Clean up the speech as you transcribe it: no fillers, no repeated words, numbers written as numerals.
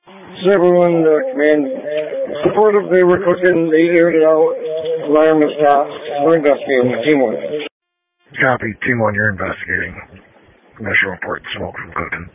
Everyone, command, supportive, they were cooking, they aired it out, alarm is stopped, we're investigating, team 1. Copy, team 1, you're investigating. Initial report, smoke from cooking.